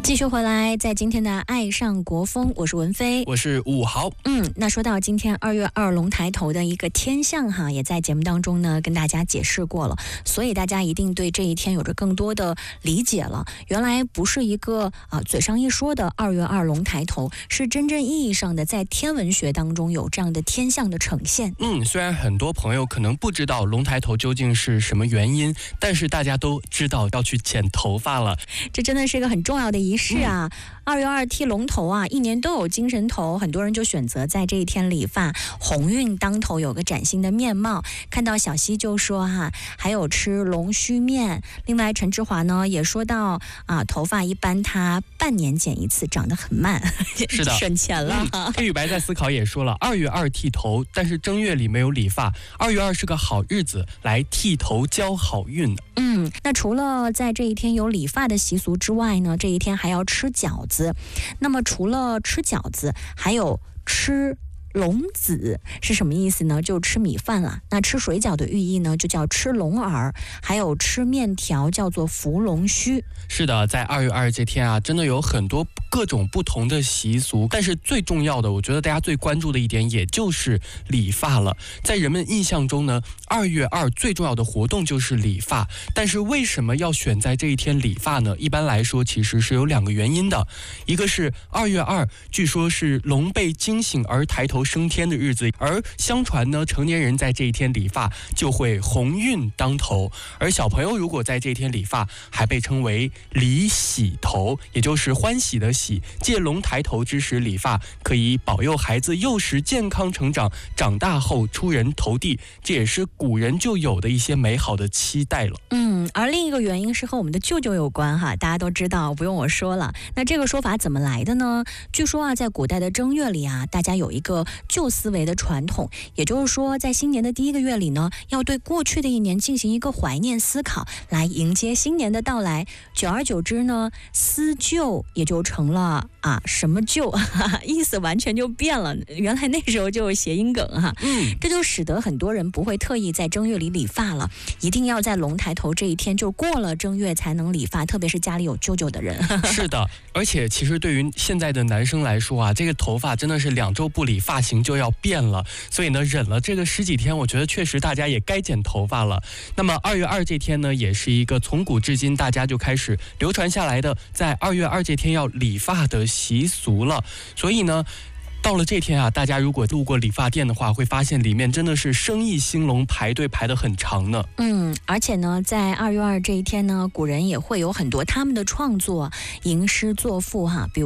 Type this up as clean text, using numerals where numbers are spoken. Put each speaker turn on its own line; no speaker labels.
继续回来，在今天的爱上国风，我是文飞，
我是武豪。
那说到今天2月2龙抬头的一个天象哈，也在节目当中呢跟大家解释过了，所以大家一定对这一天有着更多的理解了。原来不是一个嘴上一说的2月2龙抬头，是真正意义上的在天文学当中有这样的天象的呈现。
虽然很多朋友可能不知道龙抬头究竟是什么原因，但是大家都知道要去剪头发了。
这真的是一个很重要的仪式啊。2月2剃龙头啊，一年都有精神头，很多人就选择在这一天理发，鸿运当头，有个崭新的面貌。看到小溪就说还有吃龙须面。另外陈志华呢也说到头发一般他半年剪一次，长得很慢，
是的，
省钱了。
黑羽白在思考也说了，2月2剃头，但是正月里没有理发，2月2是个好日子，来剃头交好运。
那除了在这一天有理发的习俗之外呢，这一天还要吃饺子。那么除了吃饺子，还有吃龙子是什么意思呢？就吃米饭了。那吃水饺的寓意呢，就叫吃龙耳。还有吃面条叫做扶龙须。
是的，在2月2这天真的有很多各种不同的习俗，但是最重要的，我觉得大家最关注的一点，也就是理发了。在人们印象中呢，2月2最重要的活动就是理发。但是为什么要选在这一天理发呢？一般来说其实是有2个原因的。一个是2月2据说是龙被惊醒而抬头升天的日子，而相传呢，成年人在这一天理发就会鸿运当头，而小朋友如果在这一天理发，还被称为理喜头，也就是欢喜的喜。借龙抬头之时理发，可以保佑孩子幼时健康成长，长大后出人头地，这也是古人就有的一些美好的期待了。
而另一个原因是和我们的舅舅有关大家都知道，不用我说了。那这个说法怎么来的呢？据说在古代的正月里大家有一个旧思维的传统，也就是说在新年的第1个月里呢，要对过去的一年进行一个怀念思考，来迎接新年的到来。久而久之呢，思旧也就成了什么旧意思完全就变了。原来那时候就有谐音梗这就使得很多人不会特意在正月里理发了，一定要在龙抬头这一天就过了正月才能理发，特别是家里有舅舅的人。
是的，而且其实对于现在的男生来说这个头发真的是2周不理，发型就要变了，所以呢忍了这个10几天，我觉得确实大家也该剪头发了。那么2月2这天呢，也是一个从古至今大家就开始流传下来的在2月2这天要理发的习俗了。所以呢到了这天大家如果路过理发店的话，会发现里面真的是生意兴隆，排队排得很长呢。
而且呢在2月2这一天呢，古人也会有很多他们的创作，吟诗作赋比如